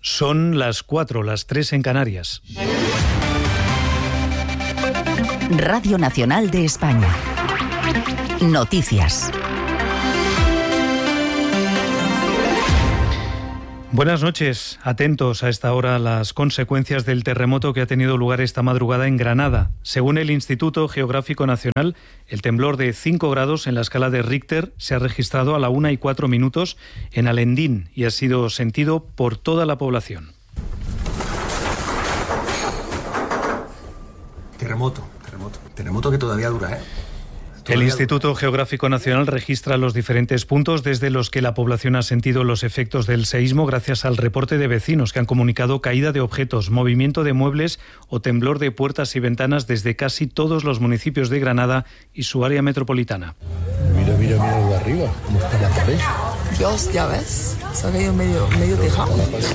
Son las 4, las 3 en Canarias. Radio Nacional de España. Noticias. Buenas noches. Atentos a esta hora a las consecuencias del terremoto que ha tenido lugar esta madrugada en Granada. Según el Instituto Geográfico Nacional, el temblor de 5 grados en la escala de Richter se ha registrado a la 1:04 en Alendín y ha sido sentido por toda la población. Terremoto que todavía dura, ¿eh? El Instituto Geográfico Nacional registra los diferentes puntos desde los que la población ha sentido los efectos del seísmo gracias al reporte de vecinos que han comunicado caída de objetos, movimiento de muebles o temblor de puertas y ventanas desde casi todos los municipios de Granada y su área metropolitana. Mira de arriba, cómo está la pared. Dios, ya ves, se ha caído medio tejado.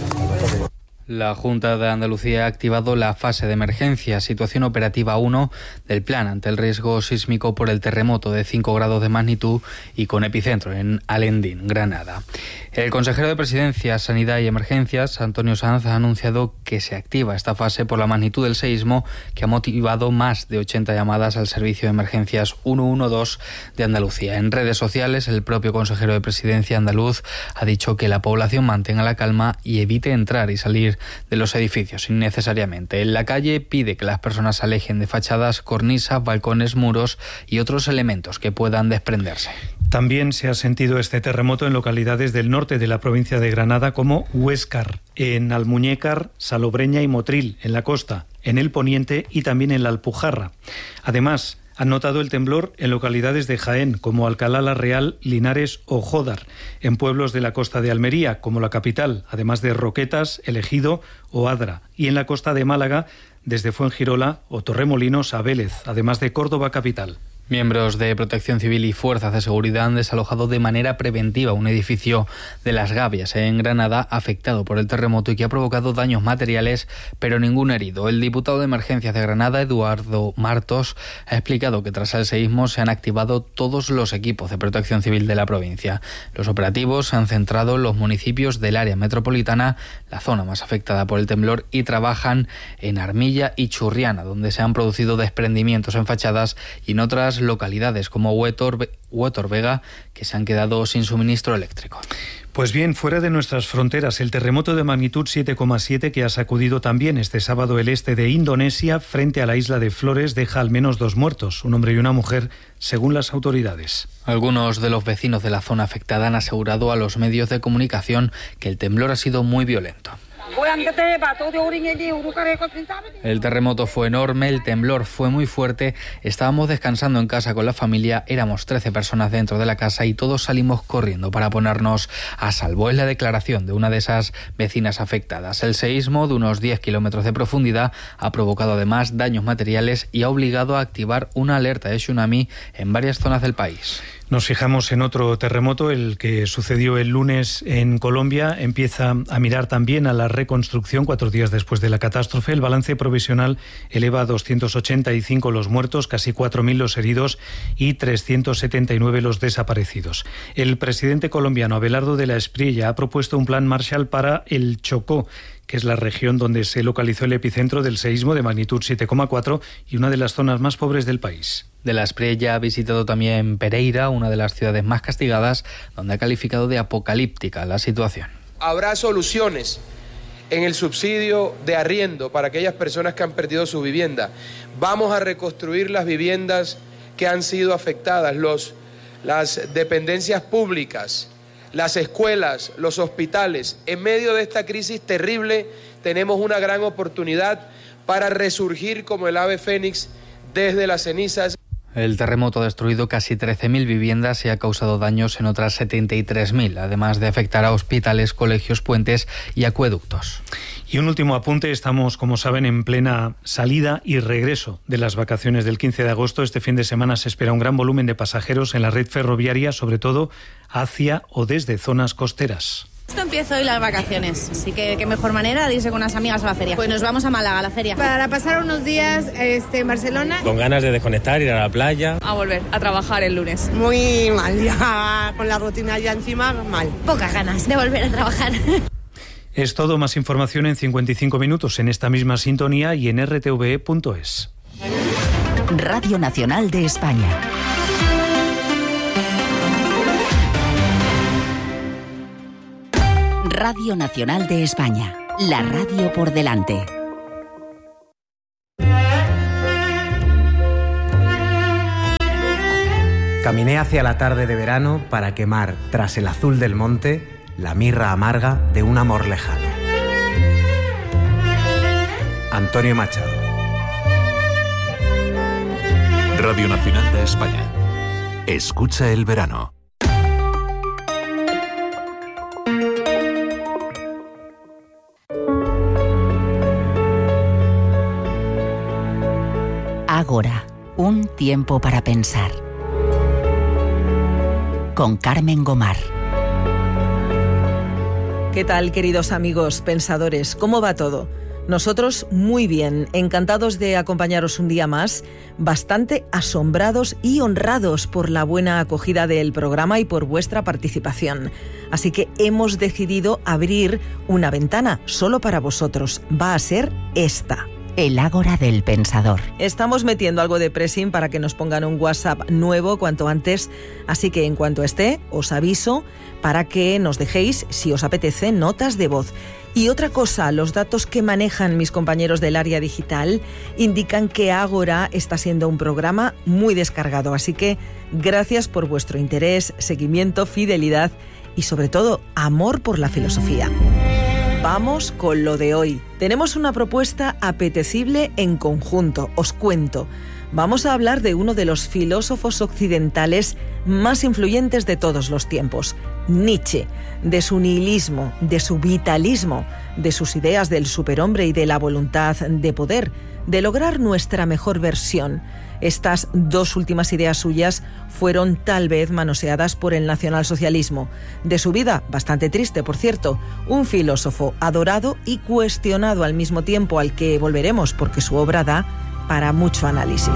La Junta de Andalucía ha activado la fase de emergencia, situación operativa 1 del plan ante el riesgo sísmico por el terremoto de 5 grados de magnitud y con epicentro en Alendín, Granada. El consejero de Presidencia, Sanidad y Emergencias, Antonio Sanz, ha anunciado que se activa esta fase por la magnitud del seísmo que ha motivado más de 80 llamadas al servicio de emergencias 112 de Andalucía. En redes sociales, el propio consejero de Presidencia andaluz ha dicho que la población mantenga la calma y evite entrar y salir de los edificios innecesariamente. En la calle pide que las personas se alejen de fachadas, cornisas, balcones, muros y otros elementos que puedan desprenderse. También se ha sentido este terremoto en localidades del norte de la provincia de Granada como Huéscar, en Almuñécar, Salobreña y Motril, en la costa, en el poniente y también en la Alpujarra. Además, han notado el temblor en localidades de Jaén, como Alcalá la Real, Linares o Jódar, en pueblos de la costa de Almería, como la capital, además de Roquetas, El Ejido o Adra, y en la costa de Málaga, desde Fuengirola o Torremolinos a Vélez, además de Córdoba capital. Miembros de Protección Civil y fuerzas de seguridad han desalojado de manera preventiva un edificio de Las Gavias en Granada afectado por el terremoto y que ha provocado daños materiales, pero ningún herido. El diputado de Emergencias de Granada, Eduardo Martos, ha explicado que tras el seísmo se han activado todos los equipos de Protección Civil de la provincia. Los operativos se han centrado en los municipios del área metropolitana, la zona más afectada por el temblor, y trabajan en Armilla y Churriana, donde se han producido desprendimientos en fachadas, y en otras localidades como Huétor Vega, que se han quedado sin suministro eléctrico. Pues bien, fuera de nuestras fronteras, el terremoto de magnitud 7,7 que ha sacudido también este sábado el este de Indonesia frente a la isla de Flores deja al menos 2 muertos, un hombre y una mujer, según las autoridades. Algunos de los vecinos de la zona afectada han asegurado a los medios de comunicación que el temblor ha sido muy violento. El terremoto fue enorme, el temblor fue muy fuerte, estábamos descansando en casa con la familia, éramos 13 personas dentro de la casa y todos salimos corriendo para ponernos a salvo. Es la declaración de una de esas vecinas afectadas. El seísmo, de unos 10 kilómetros de profundidad, ha provocado además daños materiales y ha obligado a activar una alerta de tsunami en varias zonas del país. Nos fijamos en otro terremoto, el que sucedió el lunes en Colombia. Empieza a mirar también a la reconstrucción 4 días después de la catástrofe. El balance provisional eleva a 285 los muertos, casi 4.000 los heridos y 379 los desaparecidos. El presidente colombiano Abelardo de la Espriella ha propuesto un plan Marshall para el Chocó, que es la región donde se localizó el epicentro del seísmo de magnitud 7,4 y una de las zonas más pobres del país. De la Espriella ha visitado también Pereira, una de las ciudades más castigadas, donde ha calificado de apocalíptica la situación. Habrá soluciones en el subsidio de arriendo para aquellas personas que han perdido su vivienda. Vamos a reconstruir las viviendas que han sido afectadas, las dependencias públicas, las escuelas, los hospitales. En medio de esta crisis terrible tenemos una gran oportunidad para resurgir como el ave fénix desde las cenizas. El terremoto ha destruido casi 13.000 viviendas y ha causado daños en otras 73.000, además de afectar a hospitales, colegios, puentes y acueductos. Y un último apunte, estamos, como saben, en plena salida y regreso de las vacaciones del 15 de agosto. Este fin de semana se espera un gran volumen de pasajeros en la red ferroviaria, sobre todo hacia o desde zonas costeras. Esto empieza hoy las vacaciones, así que qué mejor manera de irse con unas amigas a la feria. Pues nos vamos a Málaga, a la feria. Para pasar unos días en Barcelona. Con ganas de desconectar, ir a la playa. A volver a trabajar el lunes. Muy mal, ya con la rutina ya encima, mal. Pocas ganas de volver a trabajar. Es todo, más información en 55 minutos en esta misma sintonía y en rtve.es. Radio Nacional de España. Radio Nacional de España. La radio por delante. Caminé hacia la tarde de verano para quemar, tras el azul del monte, la mirra amarga de un amor lejano. Antonio Machado. Radio Nacional de España. Escucha el verano. Ágora, un tiempo para pensar. Con Carmen Gomar. ¿Qué tal, queridos amigos pensadores? ¿Cómo va todo? Nosotros muy bien, encantados de acompañaros un día más, bastante asombrados y honrados por la buena acogida del programa y por vuestra participación. Así que hemos decidido abrir una ventana solo para vosotros. Va a ser esta. El Ágora del Pensador. Estamos metiendo algo de pressing para que nos pongan un WhatsApp nuevo cuanto antes, así que en cuanto esté, os aviso para que nos dejéis, si os apetece, notas de voz. Y otra cosa, los datos que manejan mis compañeros del área digital indican que Ágora está siendo un programa muy descargado, así que gracias por vuestro interés, seguimiento, fidelidad y sobre todo amor por la filosofía. Vamos con lo de hoy. Tenemos una propuesta apetecible en conjunto, os cuento. Vamos a hablar de uno de los filósofos occidentales más influyentes de todos los tiempos, Nietzsche, de su nihilismo, de su vitalismo, de sus ideas del superhombre y de la voluntad de poder, de lograr nuestra mejor versión. Estas dos últimas ideas suyas fueron tal vez manoseadas por el nacionalsocialismo. De su vida, bastante triste por cierto, un filósofo adorado y cuestionado al mismo tiempo, al que volveremos porque su obra da para mucho análisis.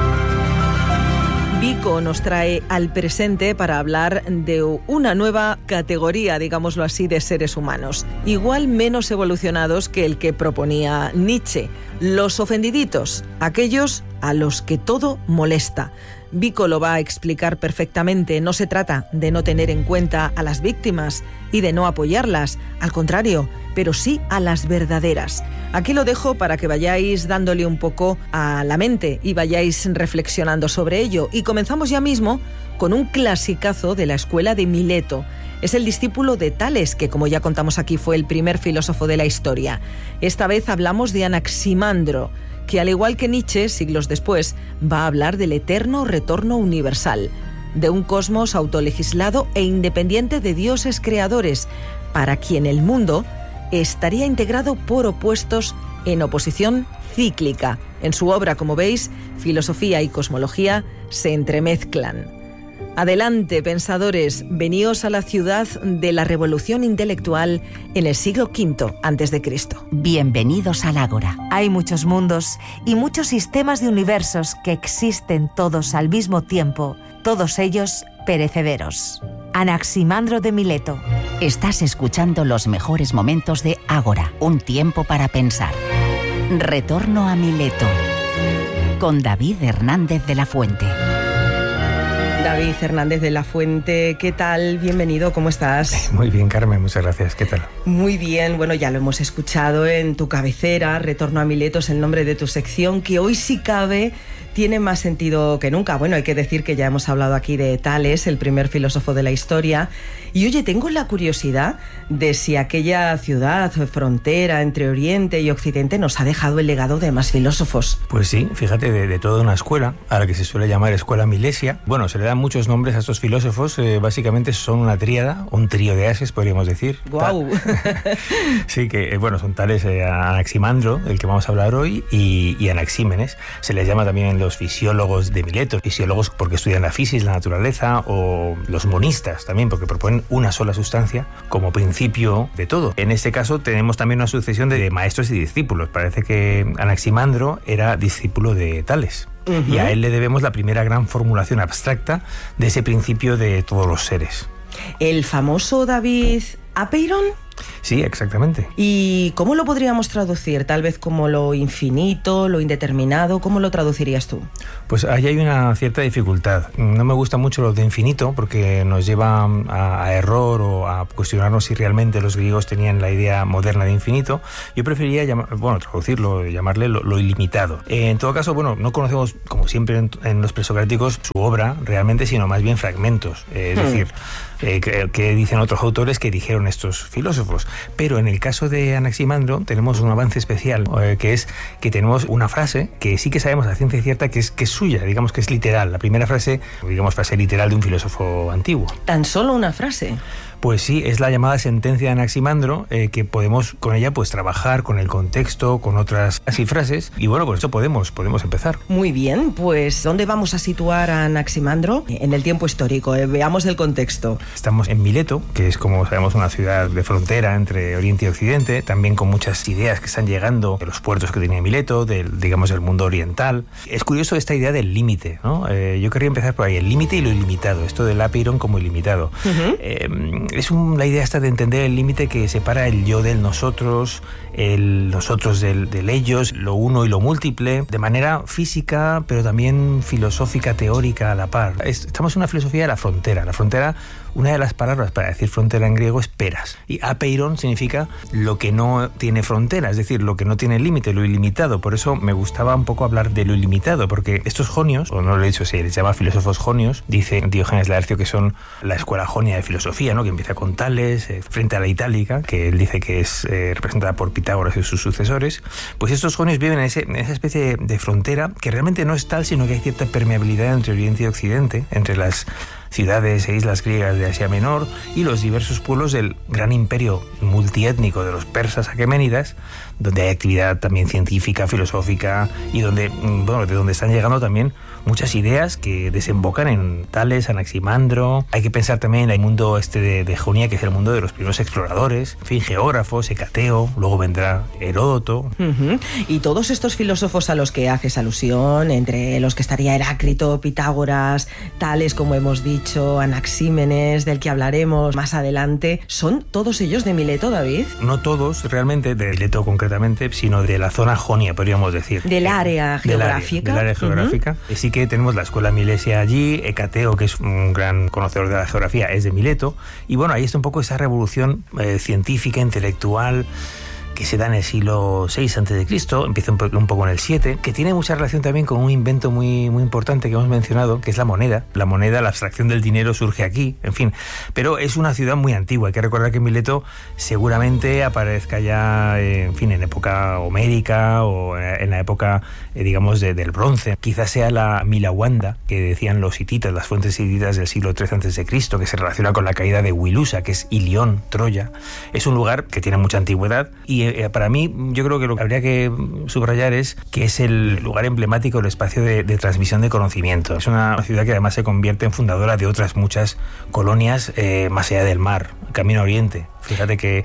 Vico nos trae al presente para hablar de una nueva categoría, digámoslo así, de seres humanos, igual menos evolucionados que el que proponía Nietzsche, los ofendiditos, aquellos a los que todo molesta. Vico lo va a explicar perfectamente. No se trata de no tener en cuenta a las víctimas y de no apoyarlas, al contrario, pero sí a las verdaderas. Aquí lo dejo para que vayáis dándole un poco a la mente y vayáis reflexionando sobre ello. Y comenzamos ya mismo con un clasicazo de la escuela de Mileto. Es el discípulo de Tales, que como ya contamos aquí fue el primer filósofo de la historia. Esta vez hablamos de Anaximandro, que al igual que Nietzsche, siglos después, va a hablar del eterno retorno universal, de un cosmos autolegislado e independiente de dioses creadores, para quien el mundo estaría integrado por opuestos en oposición cíclica. En su obra, como veis, filosofía y cosmología se entremezclan. Adelante, pensadores, veníos a la ciudad de la revolución intelectual en el siglo V a.C. Bienvenidos al Ágora. Hay muchos mundos y muchos sistemas de universos que existen todos al mismo tiempo, todos ellos perecederos. Anaximandro de Mileto. Estás escuchando los mejores momentos de Ágora, un tiempo para pensar. Retorno a Mileto, con David Hernández de la Fuente. David Hernández de la Fuente, ¿qué tal? Bienvenido, ¿cómo estás? Muy bien, Carmen, muchas gracias, ¿qué tal? Muy bien, bueno, ya lo hemos escuchado en tu cabecera, Retorno a Mileto es el nombre de tu sección, que hoy si cabe tiene más sentido que nunca. Bueno, hay que decir que ya hemos hablado aquí de Tales, el primer filósofo de la historia. Y oye, tengo la curiosidad de si aquella ciudad, frontera entre Oriente y Occidente, nos ha dejado el legado de más filósofos. Pues sí, fíjate, de toda una escuela, a la que se suele llamar Escuela Milesia. Bueno, se le dan muchos nombres a estos filósofos, básicamente son una tríada, un trío de ases, podríamos decir. ¡Guau! Sí, que bueno, son Tales, Anaximandro, del que vamos a hablar hoy, y Anaxímenes. Se les llama también los fisiólogos de Mileto, fisiólogos porque estudian la física, la naturaleza, o los monistas también, porque proponen una sola sustancia como principio de todo. En este caso tenemos también una sucesión de maestros y discípulos. Parece que Anaximandro era discípulo de Tales. Uh-huh. Y a él le debemos la primera gran formulación abstracta de ese principio de todos los seres. El famoso David Apeiron. Sí, exactamente. ¿Y cómo lo podríamos traducir? Tal vez como lo infinito, lo indeterminado, ¿cómo lo traducirías tú? Pues ahí hay una cierta dificultad. No me gusta mucho lo de infinito porque nos lleva a error o a cuestionarnos si realmente los griegos tenían la idea moderna de infinito. Yo preferiría traducirlo, llamarle lo ilimitado. En todo caso, no conocemos, como siempre en los presocráticos, su obra realmente, sino más bien fragmentos. Es decir, que dicen otros autores que dijeron estos filósofos. Pero en el caso de Anaximandro tenemos un avance especial, que es que tenemos una frase que sí que sabemos a ciencia cierta que es suya, digamos que es literal. La primera frase, frase literal de un filósofo antiguo. ¿Tan solo una frase? Pues sí, es la llamada sentencia de Anaximandro, que podemos con ella pues trabajar con el contexto, con otras así frases, y por eso podemos empezar. Muy bien, pues ¿dónde vamos a situar a Anaximandro en el tiempo histórico? Veamos el contexto. Estamos en Mileto, que es, como sabemos, una ciudad de frontera entre Oriente y Occidente, también con muchas ideas que están llegando de los puertos que tenía Mileto, del mundo oriental. Es curioso esta idea del límite, ¿no? Yo querría empezar por ahí, el límite y lo ilimitado, esto del apeiron como ilimitado. Es la idea esta de entender el límite que separa el yo del nosotros, el nosotros del ellos, lo uno y lo múltiple, de manera física, pero también filosófica, teórica a la par. Estamos en una filosofía de la frontera. La frontera, una de las palabras para decir frontera en griego es peras. Y apeiron significa lo que no tiene frontera, es decir, lo que no tiene límite, lo ilimitado. Por eso me gustaba un poco hablar de lo ilimitado, porque estos jonios, o no lo he dicho, se les llama filósofos jonios, dice Diógenes Laercio que son la escuela jonia de filosofía, ¿no? Que empieza con Tales, frente a la itálica, que él dice que es representada por Pitágoras y sus sucesores. Pues estos jonios viven en esa especie de frontera que realmente no es tal, sino que hay cierta permeabilidad entre Oriente y Occidente, entre las ciudades e islas griegas de Asia Menor y los diversos pueblos del gran imperio multiétnico de los persas aqueménidas, donde hay actividad también científica, filosófica y de donde están llegando también muchas ideas que desembocan en Tales, Anaximandro. Hay que pensar también en el mundo de Jonia, que es el mundo de los primeros exploradores, en fin, geógrafos, Hecateo, luego vendrá Heródoto. Y todos estos filósofos a los que haces alusión, entre los que estaría Heráclito, Pitágoras, Tales, como hemos dicho, Anaxímenes, del que hablaremos más adelante, ¿son todos ellos de Mileto, David? No todos realmente de Mileto concretamente, sino de la zona jonia, podríamos decir. Del área geográfica. Del área geográfica. Sí que tenemos la escuela milesia allí, Hecateo, que es un gran conocedor de la geografía, es de Mileto, y ahí está un poco esa revolución científica, intelectual, que se da en el siglo VI a.C., empieza un poco en el 7, que tiene mucha relación también con un invento muy, muy importante que hemos mencionado, que es la moneda. La moneda, la abstracción del dinero surge aquí, en fin. Pero es una ciudad muy antigua. Hay que recordar que Mileto seguramente aparezca ya, en época homérica o en la época, del bronce. Quizás sea la Milawanda, que decían los hititas, las fuentes hititas del siglo III a.C., que se relaciona con la caída de Wilusa, que es Ilión, Troya. Es un lugar que tiene mucha antigüedad y para mí, yo creo que lo que habría que subrayar es que es el lugar emblemático del espacio de transmisión de conocimiento. Es una ciudad que además se convierte en fundadora de otras muchas colonias más allá del mar, camino a Oriente. Fíjate que,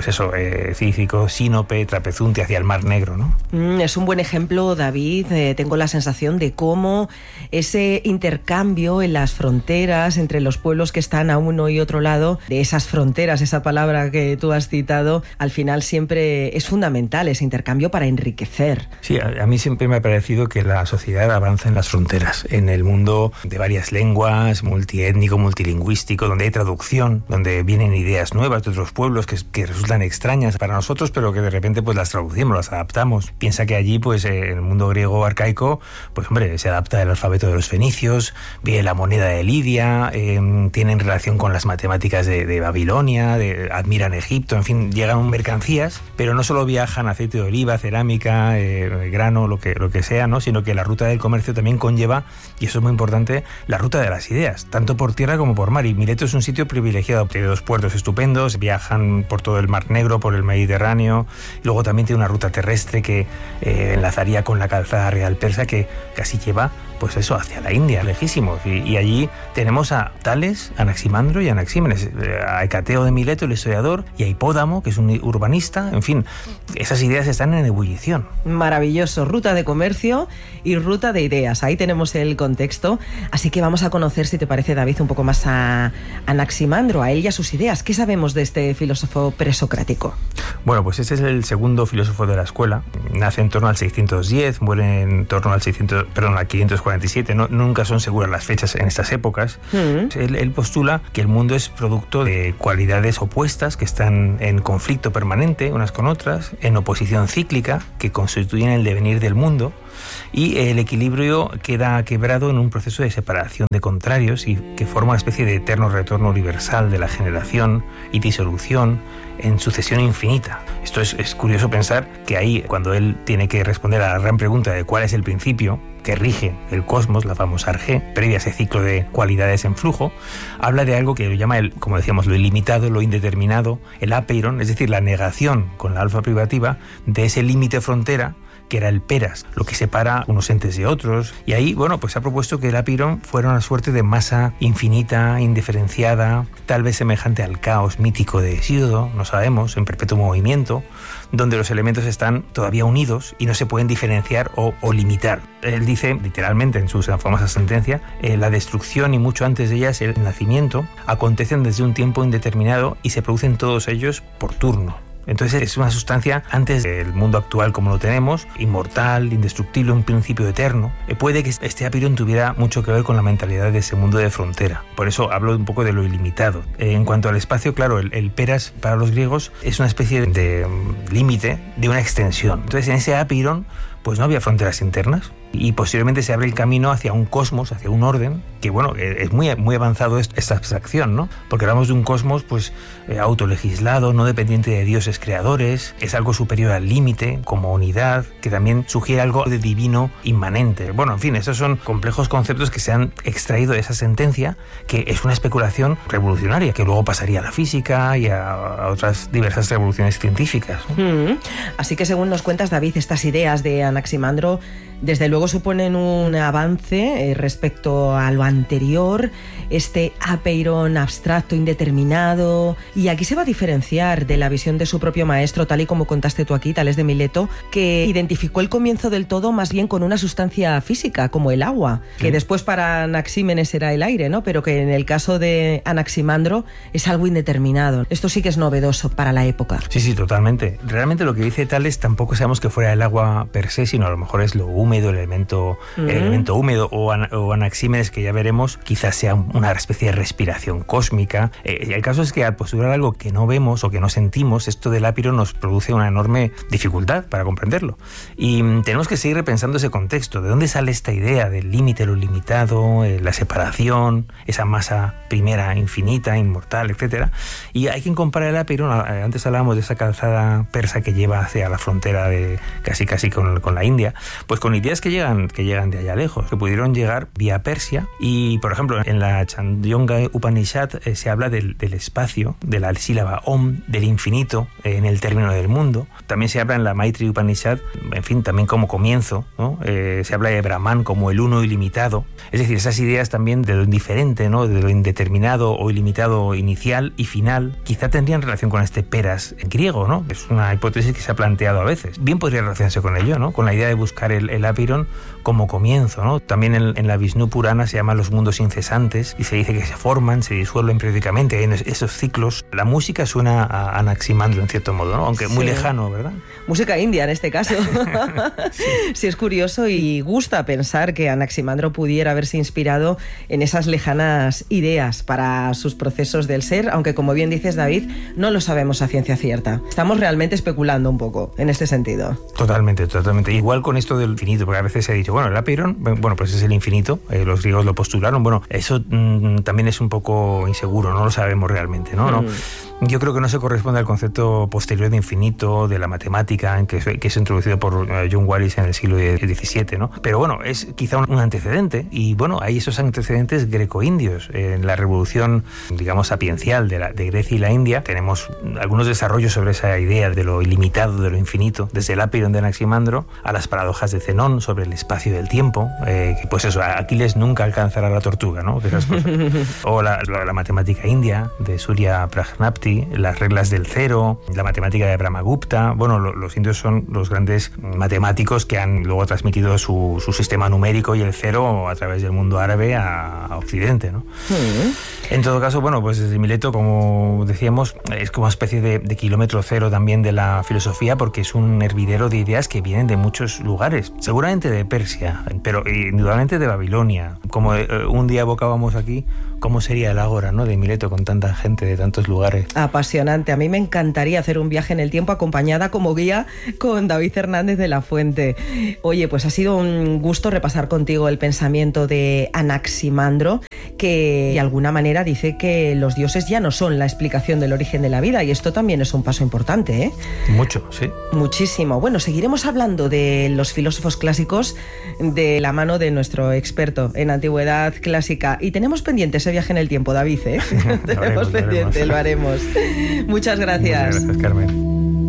Cícico, Sinope, Trapezunte hacia el Mar Negro, ¿no? Es un buen ejemplo, David. Tengo la sensación de cómo ese intercambio en las fronteras entre los pueblos que están a uno y otro lado, de esas fronteras, esa palabra que tú has citado, al final siempre es fundamental, ese intercambio para enriquecer. Sí, a mí siempre me ha parecido que la sociedad avanza en las fronteras, en el mundo de varias lenguas, multiétnico, multilingüístico, donde hay traducción, donde vienen ideas nuevas de otros pueblos que resultan extrañas para nosotros, pero que de repente las traducimos, las adaptamos. Piensa que allí, en el mundo griego arcaico, se adapta el alfabeto de los fenicios, viene la moneda de Lidia, tienen relación con las matemáticas de Babilonia, admiran Egipto, en fin, llegan mercancías, pero no solo viajan aceite de oliva, cerámica, grano, lo que sea, ¿no? Sino que la ruta del comercio también conlleva, y eso es muy importante, la ruta de las ideas, tanto por tierra como por mar. Y Mileto es un sitio privilegiado, tiene dos puertos estupendos, viajan por todo el Mar Negro, por el Mediterráneo. Luego también tiene una ruta terrestre que enlazaría con la calzada real persa, que casi lleva hacia la India, lejísimos. Y allí tenemos a Tales, Anaximandro y Anaxímenes, a Hecateo de Mileto, el historiador, y a Hipódamo, que es un urbanista. En fin, esas ideas están en ebullición. Maravilloso, ruta de comercio y ruta de ideas. Ahí tenemos el contexto. Así que vamos a conocer, si te parece, David, un poco más a Anaximandro, a él y a sus ideas. ideas. ¿Qué sabemos de este filósofo presocrático? Bueno, pues este es el segundo filósofo de la escuela. Nace en torno al 610, muere en torno al 547. Nunca son seguras las fechas en estas épocas. Él postula que el mundo es producto de cualidades opuestas que están en conflicto permanente unas con otras, en oposición cíclica, que constituyen el devenir del mundo, y el equilibrio queda quebrado en un proceso de separación de contrarios y que forma una especie de eterno retorno universal de la generación y disolución en sucesión infinita. Esto es curioso pensar que ahí, cuando él tiene que responder a la gran pregunta de cuál es el principio que rige el cosmos, la famosa arjé, previa a ese ciclo de cualidades en flujo, habla de algo que lo llama, como decíamos, lo ilimitado, lo indeterminado, el apeiron, es decir, la negación con la alfa privativa de ese límite frontera que era el peras, lo que separa unos entes de otros. Y ahí, bueno, pues ha propuesto que el apeiron fuera una suerte de masa infinita, indiferenciada, tal vez semejante al caos mítico de Hesíodo, no sabemos, en perpetuo movimiento, donde los elementos están todavía unidos y no se pueden diferenciar o limitar. Él dice, literalmente en su famosa sentencia, la destrucción y mucho antes de ellas el nacimiento acontecen desde un tiempo indeterminado y se producen todos ellos por turno. Entonces es una sustancia antes del mundo actual como lo tenemos, inmortal, indestructible, un principio eterno. Puede que este apeiron tuviera mucho que ver con la mentalidad de ese mundo de frontera. Por eso hablo un poco de lo ilimitado. En cuanto al espacio, claro, el peras para los griegos es una especie de límite de una extensión. Entonces en ese apeiron pues no había fronteras internas y posiblemente se abre el camino hacia un cosmos, hacia un orden, que bueno, es muy, muy avanzado esta abstracción, ¿no? Porque hablamos de un cosmos pues autolegislado, no dependiente de dioses creadores, es algo superior al límite, como unidad, que también sugiere algo de divino inmanente. Bueno, en fin, esos son complejos conceptos que se han extraído de esa sentencia, que es una especulación revolucionaria, que luego pasaría a la física y a otras diversas revoluciones científicas, ¿no? Así que según nos cuentas, David, estas ideas de Anaximandro desde luego suponen un avance respecto a lo anterior, este apeiron abstracto, indeterminado, y aquí se va a diferenciar de la visión de su propio maestro, tal y como contaste tú aquí, Tales de Mileto, que identificó el comienzo del todo más bien con una sustancia física, como el agua, que después para Anaxímenes era el aire, ¿no? Pero que en el caso de Anaximandro es algo indeterminado. Esto sí que es novedoso para la época. Sí, totalmente. Realmente lo que dice Tales tampoco sabemos que fuera el agua per se, sino a lo mejor es lo húmedo, el elemento húmedo, o Anaxímenes, que ya veremos, quizás sea una especie de respiración cósmica. El caso es que al postular algo que no vemos o que no sentimos, esto del apeiron nos produce una enorme dificultad para comprenderlo. Y tenemos que seguir repensando ese contexto. ¿De dónde sale esta idea del límite, lo limitado, la separación, esa masa primera infinita, inmortal, etcétera? Y hay quien compara el apeiron, antes hablábamos de esa calzada persa que lleva hacia la frontera de casi con la India, pues con ideas que llegan de allá lejos, que pudieron llegar vía Persia. Y por ejemplo, en la Chandogya Upanishad se habla del espacio, de la sílaba Om, del infinito en el término del mundo. También se habla en la Maitri Upanishad, en fin, también como comienzo, ¿no? Se habla de Brahman como el uno ilimitado. Es decir, esas ideas también de lo indiferente, ¿no? De lo indeterminado o ilimitado inicial y final, quizá tendrían relación con este peras en griego, ¿no? Es una hipótesis que se ha planteado a veces. Bien podría relacionarse con ello, ¿no? Con la idea de buscar el apeiron como comienzo, ¿no? También en la Vishnu Purana se llaman los mundos incesantes y se dice que se forman, se disuelven periódicamente en esos ciclos. La música suena a Anaximandro en cierto modo, ¿no? Aunque muy lejano, ¿verdad? Música india en este caso. Sí, es curioso y gusta pensar que Anaximandro pudiera haberse inspirado en esas lejanas ideas para sus procesos del ser, aunque como bien dices, David, no lo sabemos a ciencia cierta. Estamos realmente especulando un poco en este sentido. Totalmente. Igual con esto del infinito, porque a veces se ha dicho, bueno, el apeiron, bueno, pues es el infinito, los griegos lo postularon, bueno, eso también es un poco inseguro, no lo sabemos realmente, ¿no? Yo creo que no se corresponde al concepto posterior de infinito, de la matemática, que es introducido por John Wallis en el siglo XVII, ¿no? Pero bueno, es quizá un antecedente, y bueno, hay esos antecedentes greco-indios. En la revolución, digamos, sapiencial de Grecia y la India, tenemos algunos desarrollos sobre esa idea de lo ilimitado, de lo infinito, desde el apeiron de Anaximandro a las paradojas de Zenón sobre el espacio y el tiempo, que pues eso, Aquiles nunca alcanzará la tortuga, ¿no? De esas cosas. O la matemática india de Surya Prajnapti, Krishnamurti, las reglas del cero, la matemática de Brahmagupta. Bueno, los indios son los grandes matemáticos que han luego transmitido su sistema numérico y el cero a través del mundo árabe a Occidente, ¿no? En todo caso, bueno, pues desde Mileto, como decíamos, es como una especie de kilómetro cero también de la filosofía, porque es un hervidero de ideas que vienen de muchos lugares, seguramente de Persia, pero indudablemente de Babilonia. Como un día evocábamos aquí, ¿cómo sería el Ágora, ¿no?, de Mileto con tanta gente de tantos lugares? Apasionante. A mí me encantaría hacer un viaje en el tiempo acompañada como guía con David Hernández de la Fuente. Oye, pues ha sido un gusto repasar contigo el pensamiento de Anaximandro, que de alguna manera dice que los dioses ya no son la explicación del origen de la vida, y esto también es un paso importante, ¿eh? Mucho, sí. Muchísimo. Bueno, seguiremos hablando de los filósofos clásicos de la mano de nuestro experto en antigüedad clásica, y tenemos pendiente ese viaje en el tiempo, David, ¿eh? Tenemos pendiente, lo haremos. Muchas gracias. Muchas gracias, Carmen.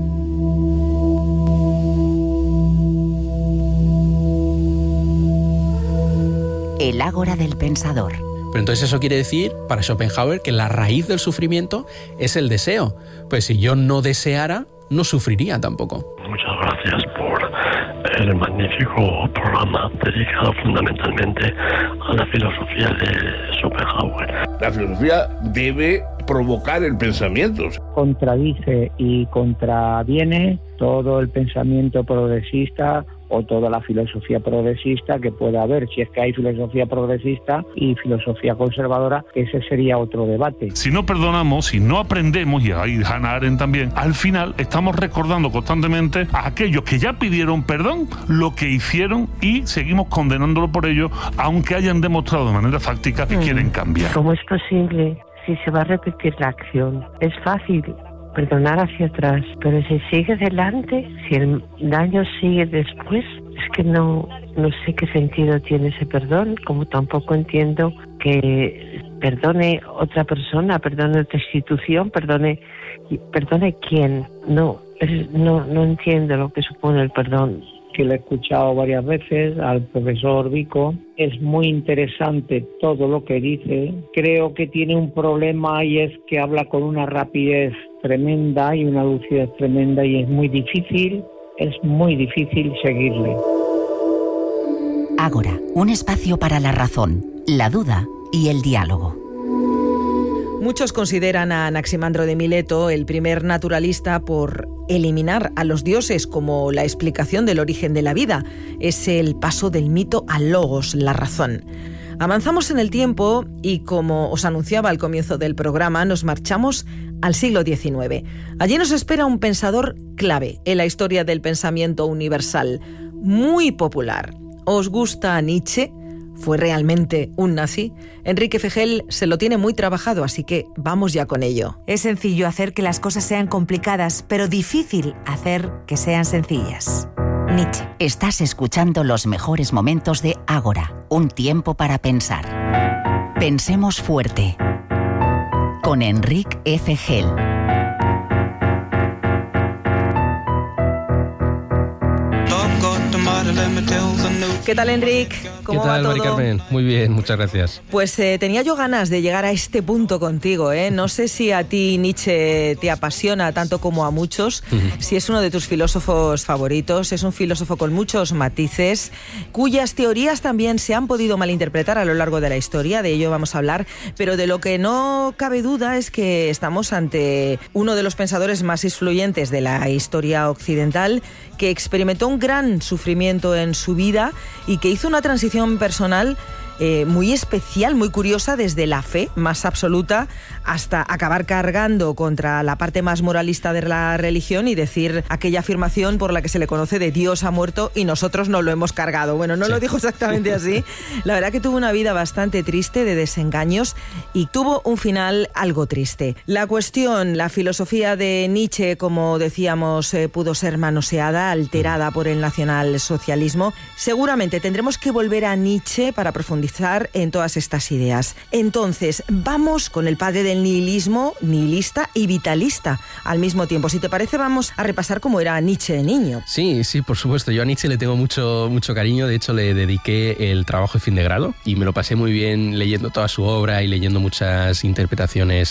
El Ágora del Pensador. Pero entonces eso quiere decir, para Schopenhauer, que la raíz del sufrimiento es el deseo. Pues si yo no deseara, no sufriría tampoco. Muchas gracias por el magnífico programa dedicado fundamentalmente a la filosofía de Schopenhauer. La filosofía debe provocar el pensamiento. Contradice y contraviene todo el pensamiento progresista o toda la filosofía progresista que pueda haber. Si es que hay filosofía progresista y filosofía conservadora, ese sería otro debate. Si no perdonamos, si no aprendemos, y ahí Hannah Arendt también, al final estamos recordando constantemente a aquellos que ya pidieron perdón lo que hicieron y seguimos condenándolo por ello, aunque hayan demostrado de manera fáctica que quieren cambiar. ¿Cómo es posible si se va a repetir la acción? Es fácil perdonar hacia atrás, pero si sigue adelante, si el daño sigue después, es que no sé qué sentido tiene ese perdón, como tampoco entiendo que perdone otra persona, perdone otra institución, perdone quién. No entiendo lo que supone el perdón. Que lo he escuchado varias veces al profesor Vico. Es muy interesante todo lo que dice. Creo que tiene un problema, y es que habla con una rapidez tremenda y una lucidez tremenda, y es muy difícil seguirle. Ágora, un espacio para la razón, la duda y el diálogo. Muchos consideran a Anaximandro de Mileto el primer naturalista por eliminar a los dioses como la explicación del origen de la vida. Es el paso del mito al logos, la razón. Avanzamos en el tiempo y, como os anunciaba al comienzo del programa, nos marchamos al siglo XIX. Allí nos espera un pensador clave en la historia del pensamiento universal, muy popular. ¿Os gusta Nietzsche? ¿Fue realmente un nazi? Enrique Fegel se lo tiene muy trabajado, así que vamos ya con ello. Es sencillo hacer que las cosas sean complicadas, pero difícil hacer que sean sencillas. Nietzsche. Estás escuchando los mejores momentos de Ágora, un tiempo para pensar. Pensemos fuerte. Con Enrique Fegel. ¿Qué tal, Enrique? ¿Cómo va todo? ¿Qué tal, Mari Carmen? Muy bien, muchas gracias. Pues tenía yo ganas de llegar a este punto contigo, ¿eh? No sé si a ti Nietzsche te apasiona tanto como a muchos, si es uno de tus filósofos favoritos. Es un filósofo con muchos matices, cuyas teorías también se han podido malinterpretar a lo largo de la historia, de ello vamos a hablar, pero de lo que no cabe duda es que estamos ante uno de los pensadores más influyentes de la historia occidental, que experimentó un gran sufrimiento en su vida y que hizo una transición personal muy especial, muy curiosa, desde la fe más absoluta hasta acabar cargando contra la parte más moralista de la religión y decir aquella afirmación por la que se le conoce de Dios ha muerto y nosotros no lo hemos cargado. Bueno, no lo dijo exactamente así. La verdad que tuvo una vida bastante triste, de desengaños, y tuvo un final algo triste. La cuestión, la filosofía de Nietzsche, como decíamos, pudo ser manoseada, alterada por el nacionalsocialismo. Seguramente tendremos que volver a Nietzsche para profundizar en todas estas ideas. Entonces, vamos con el padre del nihilismo, nihilista y vitalista al mismo tiempo. Si te parece, vamos a repasar cómo era Nietzsche de niño. Sí, por supuesto. Yo a Nietzsche le tengo mucho cariño. De hecho, le dediqué el trabajo de fin de grado y me lo pasé muy bien leyendo toda su obra y leyendo muchas interpretaciones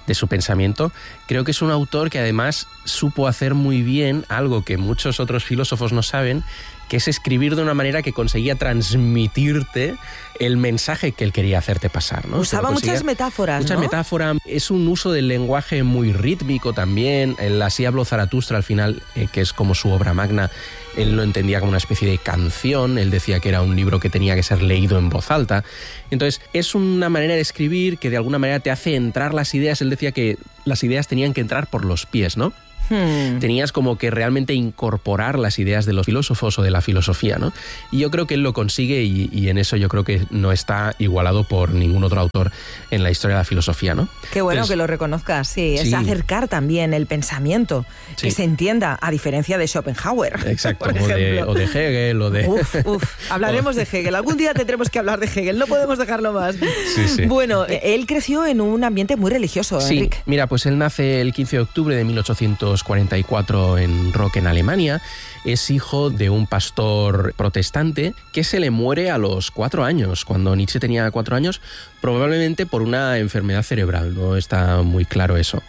de su pensamiento. Creo que es un autor que además supo hacer muy bien algo que muchos otros filósofos no saben, que es escribir de una manera que conseguía transmitirte el mensaje que él quería hacerte pasar, ¿no? Usaba muchas metáforas, Muchas metáforas. Es un uso del lenguaje muy rítmico también. El Así habló Zaratustra al final, que es como su obra magna, él lo entendía como una especie de canción. Él decía que era un libro que tenía que ser leído en voz alta. Entonces, es una manera de escribir que de alguna manera te hace entrar las ideas. Él decía que las ideas tenían que entrar por los pies, ¿no? Tenías como que realmente incorporar las ideas de los filósofos o de la filosofía, ¿no? Y yo creo que él lo consigue y en eso yo creo que no está igualado por ningún otro autor en la historia de la filosofía, ¿no? Qué bueno que lo reconozcas, sí. Es acercar también el pensamiento, que se entienda, a diferencia de Schopenhauer. Exacto, o de Hegel, o de... Hablaremos de Hegel. Algún día tendremos que hablar de Hegel, no podemos dejarlo más. Sí. Bueno, él creció en un ambiente muy religioso, Enrique. Mira, pues él nace el 15 de octubre de 1844 en Rock, en Alemania. Es hijo de un pastor protestante que se le muere a los 4 años. Cuando Nietzsche tenía 4 años, probablemente por una enfermedad cerebral, no está muy claro eso.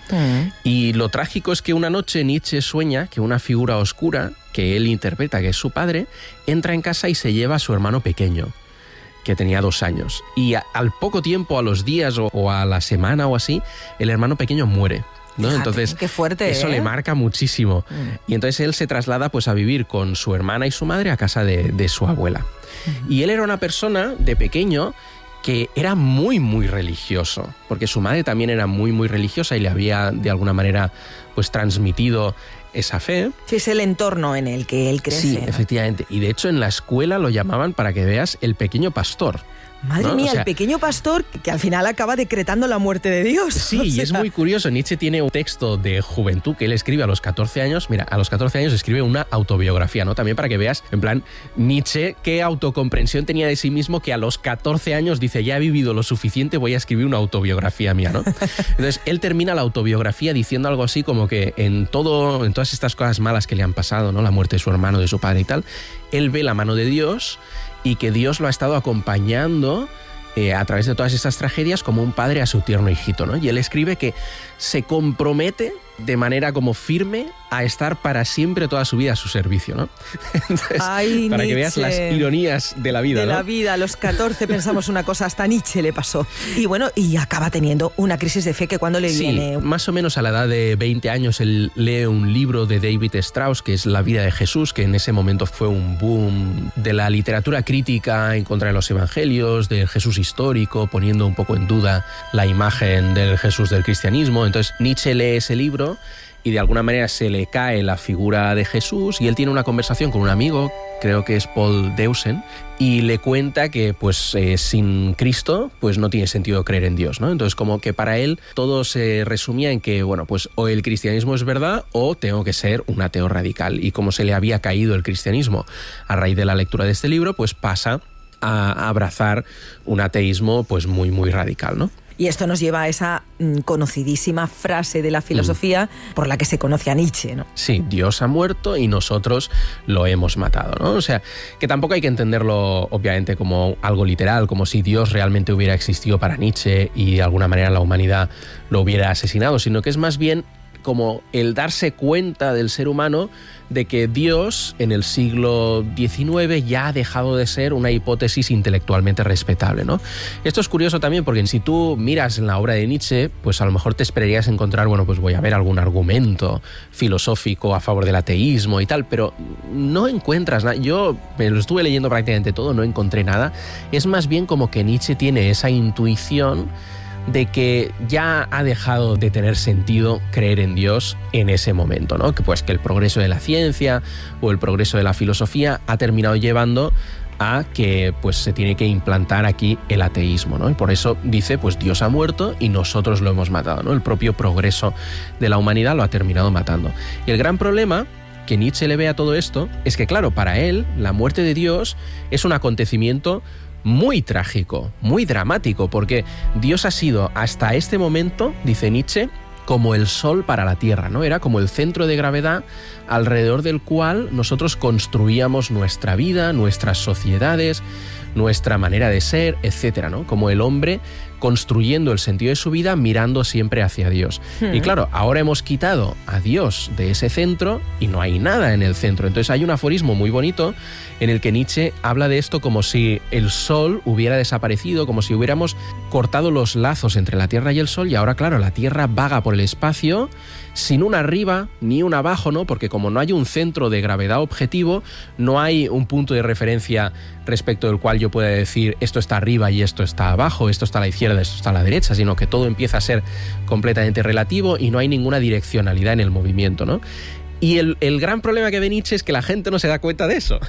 Y lo trágico es que una noche Nietzsche sueña que una figura oscura, que él interpreta que es su padre, entra en casa y se lleva a su hermano pequeño, que tenía 2 años. Y al poco tiempo, a los días o a la semana o así, el hermano pequeño muere, ¿no? Fíjate, entonces, qué fuerte, eso le marca muchísimo. Y entonces él se traslada pues a vivir con su hermana y su madre a casa de su abuela. Y él era una persona de pequeño que era muy, muy religioso, porque su madre también era muy, muy religiosa y le había de alguna manera pues transmitido esa fe. Sí, es el entorno en el que él crece. Sí, efectivamente. Y de hecho en la escuela lo llamaban, para que veas, el pequeño pastor. Madre mía, el pequeño pastor que al final acaba decretando la muerte de Dios. Sí, y es muy curioso. Nietzsche tiene un texto de juventud que él escribe a los 14 años. Mira, a los 14 años escribe una autobiografía, ¿no? También para que veas, en plan, Nietzsche, qué autocomprensión tenía de sí mismo, que a los 14 años dice, ya he vivido lo suficiente, voy a escribir una autobiografía mía, ¿no? Entonces, él termina la autobiografía diciendo algo así como que en todas estas cosas malas que le han pasado, ¿no? La muerte de su hermano, de su padre y tal, él ve la mano de Dios y que Dios lo ha estado acompañando a través de todas estas tragedias como un padre a su tierno hijito, ¿no? Y él escribe que se compromete de manera como firme a estar para siempre toda su vida a su servicio, ¿no? Entonces, ay, para Nietzsche, que veas las ironías de la vida, de ¿no? la vida, a los 14 pensamos una cosa, hasta Nietzsche le pasó. Y bueno, y acaba teniendo una crisis de fe que cuando le viene... Más o menos a la edad de 20 años él lee un libro de David Strauss, que es La vida de Jesús, que en ese momento fue un boom de la literatura crítica en contra de los evangelios, del Jesús histórico, poniendo un poco en duda la imagen del Jesús del cristianismo. Entonces Nietzsche lee ese libro y de alguna manera se le cae la figura de Jesús y él tiene una conversación con un amigo, creo que es Paul Deussen, y le cuenta que pues sin Cristo pues no tiene sentido creer en Dios, ¿no? Entonces como que para él todo se resumía en que, bueno, pues o el cristianismo es verdad o tengo que ser un ateo radical. Y como se le había caído el cristianismo a raíz de la lectura de este libro, pues pasa a abrazar un ateísmo pues muy, muy radical, ¿no? Y esto nos lleva a esa conocidísima frase de la filosofía por la que se conoce a Nietzsche, ¿no? Sí, Dios ha muerto y nosotros lo hemos matado, ¿no? O sea, que tampoco hay que entenderlo obviamente como algo literal, como si Dios realmente hubiera existido para Nietzsche y de alguna manera la humanidad lo hubiera asesinado, sino que es más bien como el darse cuenta del ser humano de que Dios en el siglo XIX ya ha dejado de ser una hipótesis intelectualmente respetable, ¿no? Esto es curioso también porque si tú miras en la obra de Nietzsche, pues a lo mejor te esperarías encontrar, bueno, pues voy a ver algún argumento filosófico a favor del ateísmo y tal, pero no encuentras nada. Yo me lo estuve leyendo prácticamente todo, no encontré nada. Es más bien como que Nietzsche tiene esa intuición de que ya ha dejado de tener sentido creer en Dios en ese momento, ¿no? Que pues que el progreso de la ciencia o el progreso de la filosofía ha terminado llevando a que pues se tiene que implantar aquí el ateísmo, ¿no? Y por eso dice, pues Dios ha muerto y nosotros lo hemos matado, ¿no? El propio progreso de la humanidad lo ha terminado matando. Y el gran problema que Nietzsche le ve a todo esto es que, claro, para él la muerte de Dios es un acontecimiento muy trágico, muy dramático, porque Dios ha sido hasta este momento, dice Nietzsche, como el sol para la tierra, ¿no? Era como el centro de gravedad alrededor del cual nosotros construíamos nuestra vida, nuestras sociedades, nuestra manera de ser, etcétera, ¿no? Como el hombre construyendo el sentido de su vida mirando siempre hacia Dios. Y claro, ahora hemos quitado a Dios de ese centro y no hay nada en el centro. Entonces hay un aforismo muy bonito en el que Nietzsche habla de esto como si el sol hubiera desaparecido, como si hubiéramos cortado los lazos entre la Tierra y el Sol, y ahora, claro, la Tierra vaga por el espacio sin un arriba ni un abajo, ¿no? Porque como no hay un centro de gravedad objetivo, no hay un punto de referencia respecto del cual yo pueda decir esto está arriba y esto está abajo, esto está a la izquierda, esto está a la derecha, sino que todo empieza a ser completamente relativo y no hay ninguna direccionalidad en el movimiento, ¿no? Y el gran problema que ve Nietzsche es que la gente no se da cuenta de eso.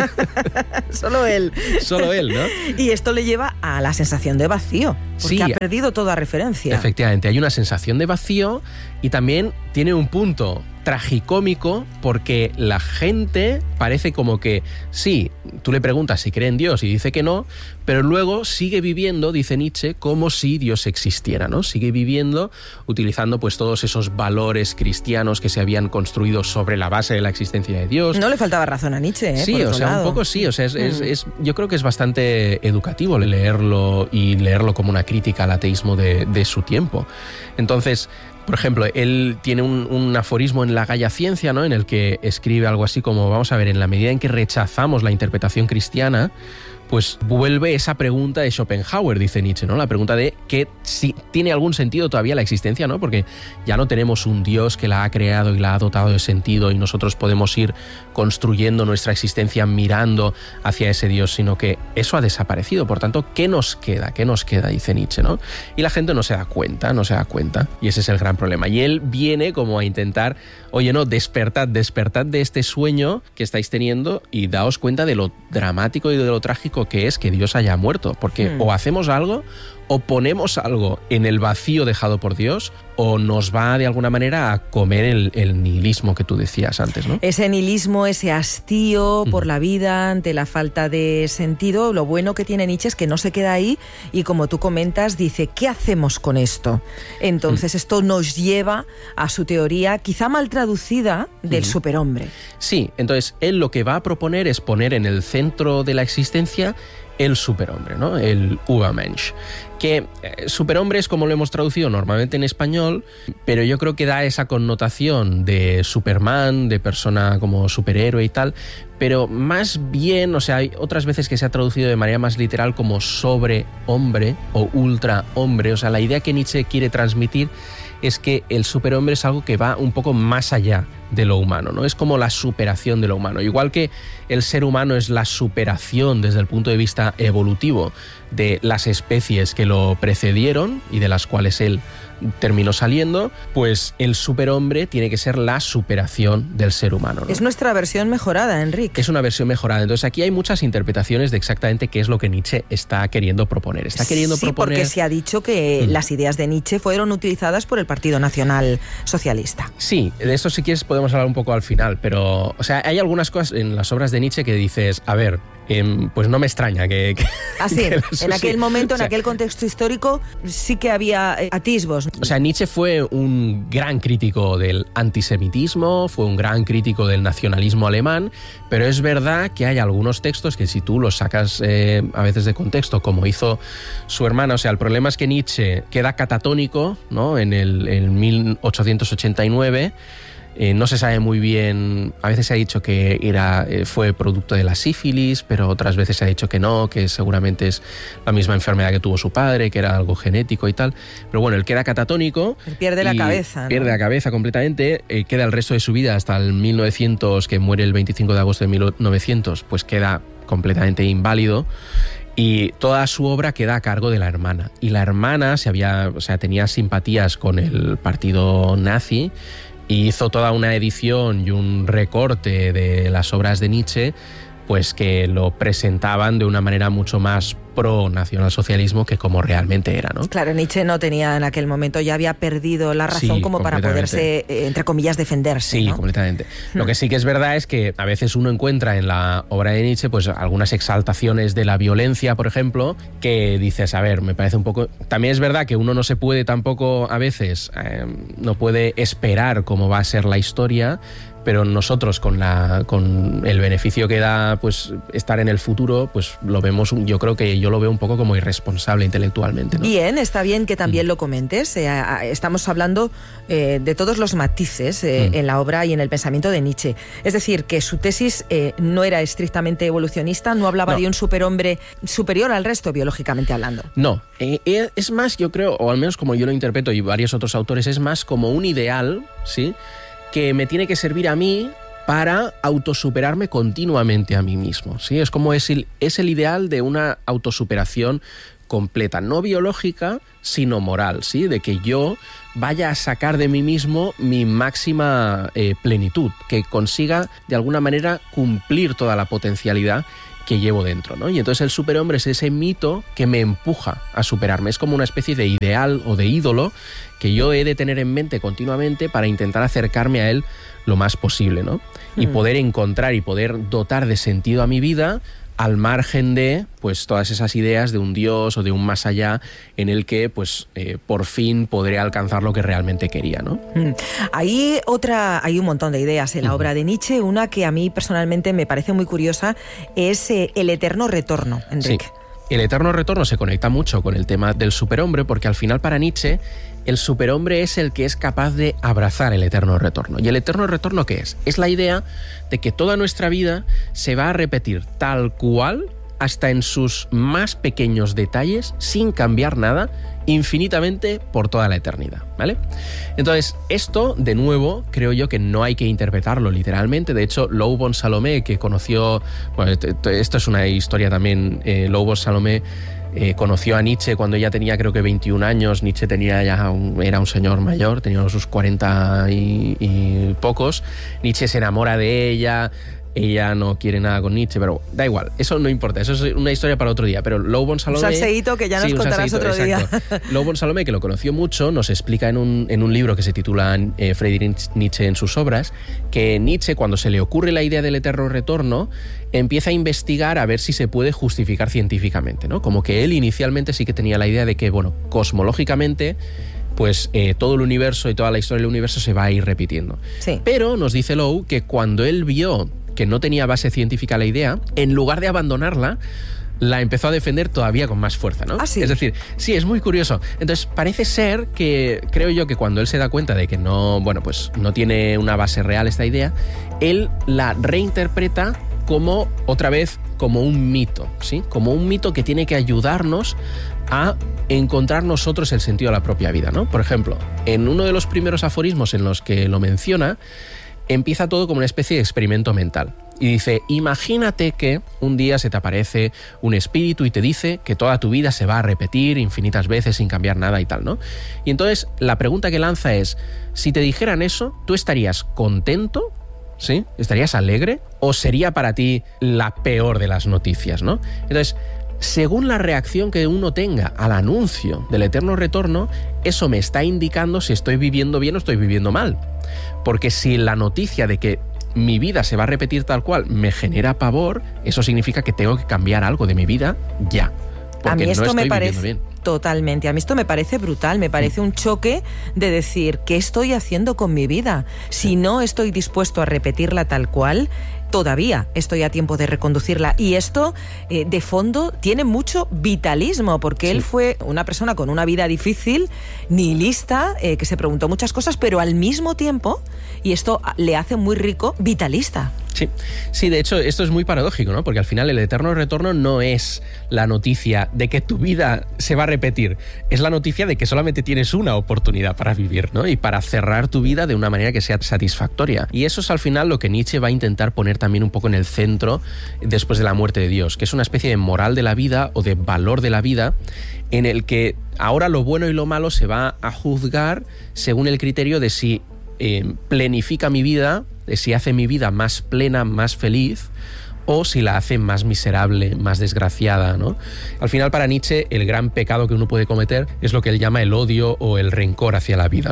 Solo él. Solo él, ¿no? Y esto le lleva a la sensación de vacío, porque ha perdido toda referencia. Efectivamente, hay una sensación de vacío y también tiene un punto tragicómico porque la gente parece como que sí, tú le preguntas si cree en Dios y dice que no, pero luego sigue viviendo, dice Nietzsche, como si Dios existiera, ¿no? Sigue viviendo utilizando pues todos esos valores cristianos que se habían construido sobre la base de la existencia de Dios. No le faltaba razón a Nietzsche, ¿eh? Sí, o sea, lado. Un poco sí, o sea, yo creo que es bastante educativo leerlo y leerlo como una crítica al ateísmo de su tiempo. Entonces, por ejemplo, él tiene un aforismo en La Gaia Ciencia, ¿no? En el que escribe algo así como, vamos a ver, en la medida en que rechazamos la interpretación cristiana, pues vuelve esa pregunta de Schopenhauer, dice Nietzsche, ¿no? La pregunta de que si tiene algún sentido todavía la existencia, ¿no? Porque ya no tenemos un Dios que la ha creado y la ha dotado de sentido y nosotros podemos ir construyendo nuestra existencia mirando hacia ese Dios, sino que eso ha desaparecido. Por tanto, ¿qué nos queda? ¿Qué nos queda? Dice Nietzsche, ¿no? Y la gente no se da cuenta. Y ese es el gran problema. Y él viene como a intentar, oye, no, despertad de este sueño que estáis teniendo y daos cuenta de lo dramático y de lo trágico que es que Dios haya muerto, porque o hacemos algo o ponemos algo en el vacío dejado por Dios o nos va de alguna manera a comer el nihilismo que tú decías antes, ¿no? Ese nihilismo, ese hastío por la vida ante la falta de sentido. Lo bueno que tiene Nietzsche es que no se queda ahí y, como tú comentas, dice, ¿qué hacemos con esto? Entonces esto nos lleva a su teoría, quizá mal traducida, del superhombre. Sí, entonces él lo que va a proponer es poner en el centro de la existencia el superhombre, ¿no? El Übermensch. Que superhombre es como lo hemos traducido normalmente en español, pero yo creo que da esa connotación de Superman, de persona como superhéroe y tal, pero más bien, o sea, hay otras veces que se ha traducido de manera más literal como sobrehombre o ultrahombre. O sea, la idea que Nietzsche quiere transmitir es que el superhombre es algo que va un poco más allá de lo humano, ¿no? Es como la superación de lo humano. Igual que el ser humano es la superación desde el punto de vista evolutivo de las especies que lo precedieron y de las cuales él terminó saliendo, pues el superhombre tiene que ser la superación del ser humano, ¿no? Es nuestra versión mejorada, Enrique. Es una versión mejorada. Entonces aquí hay muchas interpretaciones de exactamente qué es lo que Nietzsche está queriendo proponer. Sí, porque se ha dicho que las ideas de Nietzsche fueron utilizadas por el Partido Nacional Socialista. Sí, de eso si quieres podemos hablar un poco al final, pero o sea, hay algunas cosas en las obras de Nietzsche que dices, a ver, pues no me extraña que así, en aquel momento, en aquel contexto histórico, sí que había atisbos. O sea, Nietzsche fue un gran crítico del antisemitismo, fue un gran crítico del nacionalismo alemán, pero es verdad que hay algunos textos que si tú los sacas a veces de contexto, como hizo su hermana, o sea, el problema es que Nietzsche queda catatónico, ¿no? En 1889. No se sabe muy bien, a veces se ha dicho que fue producto de la sífilis, pero otras veces se ha dicho que no, que seguramente es la misma enfermedad que tuvo su padre, que era algo genético y tal. Pero bueno, él queda catatónico. Él pierde la cabeza, ¿no? Pierde la cabeza completamente, queda el resto de su vida hasta el 1900, que muere el 25 de agosto de 1900, pues queda completamente inválido. Y toda su obra queda a cargo de la hermana. Y la hermana tenía simpatías con el partido nazi, y hizo toda una edición y un recorte de las obras de Nietzsche, pues que lo presentaban de una manera mucho más pro nacionalsocialismo que como realmente era, ¿no? Claro, Nietzsche no tenía en aquel momento, ya había perdido la razón como para poderse, entre comillas, defenderse, Sí, ¿no? completamente. Lo que sí que es verdad es que a veces uno encuentra en la obra de Nietzsche pues algunas exaltaciones de la violencia, por ejemplo, que dices, a ver, me parece un poco... También es verdad que uno no se puede tampoco, a veces, no puede esperar cómo va a ser la historia, pero nosotros con el beneficio que da pues estar en el futuro, pues lo vemos, yo creo que yo lo veo un poco como irresponsable intelectualmente, ¿no? Bien, está bien que también lo comentes. Estamos hablando de todos los matices en la obra y en el pensamiento de Nietzsche. Es decir, que su tesis no era estrictamente evolucionista, no hablaba de un superhombre superior al resto biológicamente hablando. No, es más, yo creo, o al menos como yo lo interpreto y varios otros autores, es más como un ideal, ¿sí?, que me tiene que servir a mí para autosuperarme continuamente a mí mismo, ¿sí? Es como es el ideal de una autosuperación completa, no biológica, sino moral, ¿sí? De que yo vaya a sacar de mí mismo mi máxima plenitud, que consiga de alguna manera cumplir toda la potencialidad que llevo dentro, ¿no? Y entonces el superhombre es ese mito que me empuja a superarme. Es como una especie de ideal o de ídolo que yo he de tener en mente continuamente para intentar acercarme a él lo más posible, ¿no? Y poder encontrar y poder dotar de sentido a mi vida al margen de pues todas esas ideas de un Dios o de un más allá en el que pues por fin podré alcanzar lo que realmente quería, ¿no? Hay un montón de ideas en la obra de Nietzsche. Una que a mí personalmente me parece muy curiosa es el eterno retorno, Enrique. Sí. El eterno retorno se conecta mucho con el tema del superhombre, porque al final para Nietzsche el superhombre es el que es capaz de abrazar el eterno retorno. ¿Y el eterno retorno qué es? Es la idea de que toda nuestra vida se va a repetir tal cual, hasta en sus más pequeños detalles, sin cambiar nada, infinitamente por toda la eternidad, ¿vale? Entonces, esto, de nuevo, creo yo que no hay que interpretarlo literalmente. De hecho, Lou von Salomé, que conoció... Bueno, esto es una historia también. Lou von Salomé conoció a Nietzsche cuando ella tenía creo que 21 años. Nietzsche era un señor mayor, tenía sus 40 y pocos. Nietzsche se enamora de ella. Ella no quiere nada con Nietzsche, pero da igual, eso no importa, eso es una historia para otro día. Pero Lou von Salomé... Un salseíto que ya nos contarás otro día. Lou von Salomé, que lo conoció mucho, nos explica en un libro que se titula Friedrich Nietzsche en sus obras, que Nietzsche, cuando se le ocurre la idea del eterno retorno, empieza a investigar a ver si se puede justificar científicamente, ¿no? Como que él inicialmente sí que tenía la idea de que, bueno, cosmológicamente... pues todo el universo y toda la historia del universo se va a ir repitiendo. Sí. Pero nos dice Lou que cuando él vio que no tenía base científica la idea, en lugar de abandonarla, la empezó a defender todavía con más fuerza, ¿no? ¿Ah, sí? Es decir, sí, es muy curioso. Entonces, parece ser que, creo yo, que cuando él se da cuenta de que no, bueno, pues no tiene una base real esta idea, él la reinterpreta como, otra vez, como un mito, ¿sí? Como un mito que tiene que ayudarnos a encontrar nosotros el sentido de la propia vida, ¿no? Por ejemplo, en uno de los primeros aforismos en los que lo menciona, empieza todo como una especie de experimento mental. Y dice, imagínate que un día se te aparece un espíritu y te dice que toda tu vida se va a repetir infinitas veces sin cambiar nada y tal, ¿no? Y entonces la pregunta que lanza es, si te dijeran eso, ¿tú estarías contento? ¿Sí? ¿Estarías alegre? ¿O sería para ti la peor de las noticias, ¿no? Entonces, según la reacción que uno tenga al anuncio del eterno retorno, eso me está indicando si estoy viviendo bien o estoy viviendo mal. Porque si la noticia de que mi vida se va a repetir tal cual me genera pavor, eso significa que tengo que cambiar algo de mi vida ya. Porque a mí esto no estoy me parece viviendo bien. Totalmente. A mí esto me parece brutal, me parece un choque de decir, ¿qué estoy haciendo con mi vida? Si no estoy dispuesto a repetirla tal cual, todavía estoy a tiempo de reconducirla. Y esto, de fondo, tiene mucho vitalismo, porque él fue una persona con una vida difícil, nihilista, que se preguntó muchas cosas, pero al mismo tiempo, y esto le hace muy rico, vitalista. Sí, de hecho, esto es muy paradójico, ¿no? Porque al final el eterno retorno no es la noticia de que tu vida se va a repetir, es la noticia de que solamente tienes una oportunidad para vivir, ¿no? Y para cerrar tu vida de una manera que sea satisfactoria. Y eso es al final lo que Nietzsche va a intentar poner también un poco en el centro después de la muerte de Dios, que es una especie de moral de la vida o de valor de la vida en el que ahora lo bueno y lo malo se va a juzgar según el criterio de si planifica mi vida, de si hace mi vida más plena, más feliz, o si la hace más miserable, más desgraciada, ¿no? Al final, para Nietzsche, el gran pecado que uno puede cometer es lo que él llama el odio o el rencor hacia la vida, ¿no?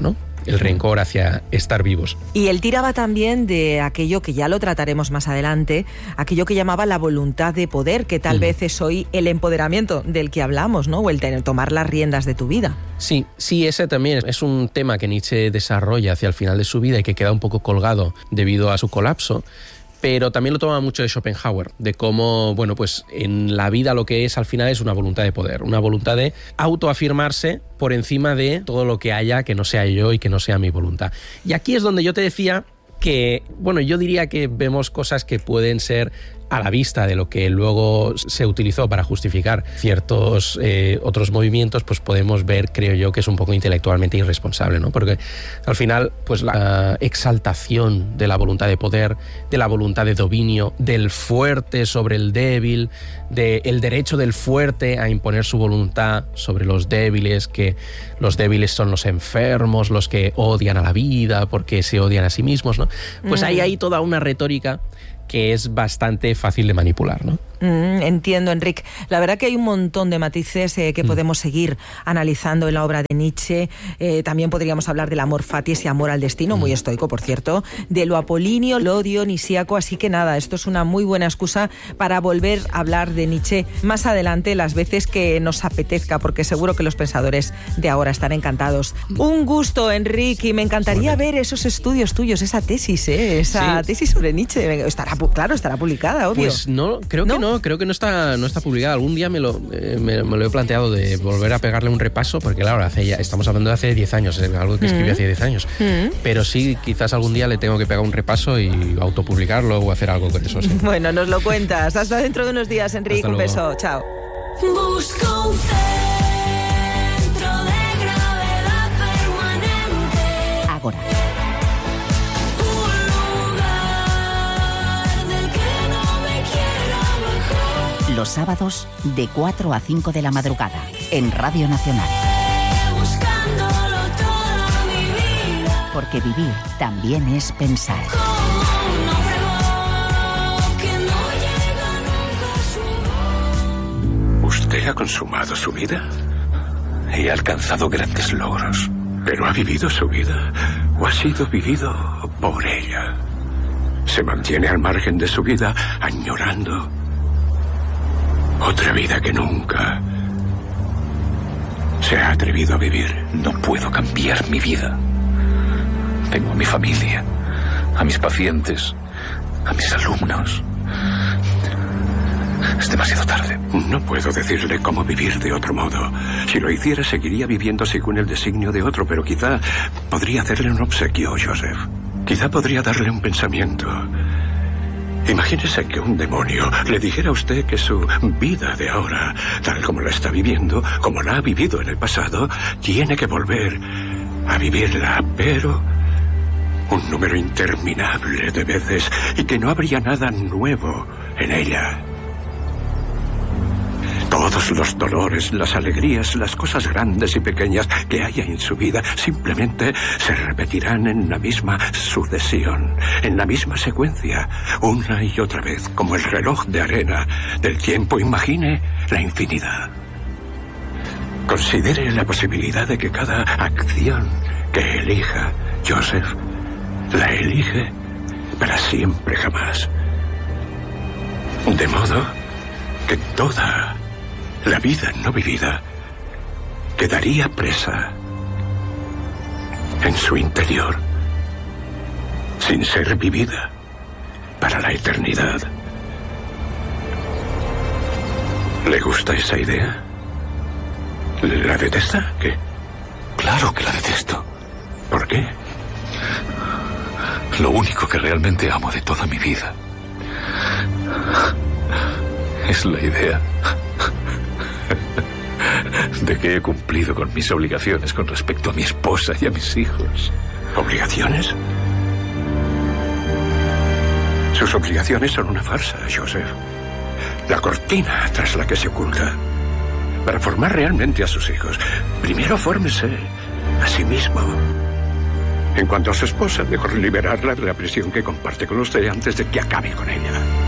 el rencor hacia estar vivos. Y él tiraba también de aquello que ya lo trataremos más adelante, aquello que llamaba la voluntad de poder, que tal vez es hoy el empoderamiento del que hablamos, ¿no? O el tomar las riendas de tu vida. Sí, ese también es un tema que Nietzsche desarrolla hacia el final de su vida y que queda un poco colgado debido a su colapso. Pero también lo toma mucho de Schopenhauer, de cómo, bueno, pues en la vida lo que es al final es una voluntad de poder, una voluntad de autoafirmarse por encima de todo lo que haya que no sea yo y que no sea mi voluntad. Y aquí es donde yo te decía que, bueno, yo diría que vemos cosas que pueden ser a la vista de lo que luego se utilizó para justificar ciertos otros movimientos, pues podemos ver, creo yo, que es un poco intelectualmente irresponsable, ¿no? Porque al final, pues la exaltación de la voluntad de poder, de la voluntad de dominio, del fuerte sobre el débil, del derecho del fuerte a imponer su voluntad sobre los débiles, que los débiles son los enfermos, los que odian a la vida porque se odian a sí mismos, ¿no? Pues hay toda una retórica que es bastante fácil de manipular, ¿no? Entiendo, Enric. La verdad que hay un montón de matices que podemos seguir analizando en la obra de Nietzsche. También podríamos hablar del amor fati, ese amor al destino, muy estoico, por cierto, de lo apolíneo, lo dionisíaco. Así que nada, esto es una muy buena excusa para volver a hablar de Nietzsche más adelante, las veces que nos apetezca, porque seguro que los pensadores de ahora están encantados. Un gusto, Enric, y me encantaría ver esos estudios tuyos, esa tesis, tesis sobre Nietzsche. Estará publicada, obvio. Pues no, creo que no. Creo que no está publicada. Algún día me lo he planteado de volver a pegarle un repaso, porque claro, estamos hablando de hace 10 años, algo que escribí hace 10 años. Pero sí, quizás algún día le tengo que pegar un repaso y autopublicarlo o hacer algo con eso. Sí. Bueno, nos lo cuentas. Hasta dentro de unos días, Enrique. Un beso. Chao. Busco un centro de gravedad permanente. Ágora. Los sábados de 4 a 5 de la madrugada en Radio Nacional. Porque vivir también es pensar. Usted ha consumado su vida y ha alcanzado grandes logros, pero ¿ha vivido su vida o ha sido vivido por ella? Se mantiene al margen de su vida, añorando otra vida que nunca se ha atrevido a vivir. No puedo cambiar mi vida. Tengo a mi familia, a mis pacientes, a mis alumnos. Es demasiado tarde. No puedo decirle cómo vivir de otro modo. Si lo hiciera, seguiría viviendo según el designio de otro, pero quizá podría hacerle un obsequio, Joseph. Quizá podría darle un pensamiento. Imagínese que un demonio le dijera a usted que su vida de ahora, tal como la está viviendo, como la ha vivido en el pasado, tiene que volver a vivirla, pero un número interminable de veces, y que no habría nada nuevo en ella. Todos los dolores, las alegrías, las cosas grandes y pequeñas que haya en su vida simplemente se repetirán en la misma sucesión, en la misma secuencia, una y otra vez, como el reloj de arena del tiempo. Imagine la infinidad. Considere la posibilidad de que cada acción que elija Joseph la elige para siempre jamás. De modo que toda la vida no vivida quedaría presa en su interior, sin ser vivida para la eternidad. ¿Le gusta esa idea? ¿La detesta? ¿Qué? Claro que la detesto. ¿Por qué? Lo único que realmente amo de toda mi vida es la idea de que he cumplido con mis obligaciones con respecto a mi esposa y a mis hijos. ¿Obligaciones? Sus obligaciones son una farsa, Joseph. La cortina tras la que se oculta. Para formar realmente a sus hijos, primero fórmese a sí mismo. En cuanto a su esposa, mejor liberarla de la prisión que comparte con usted antes de que acabe con ella.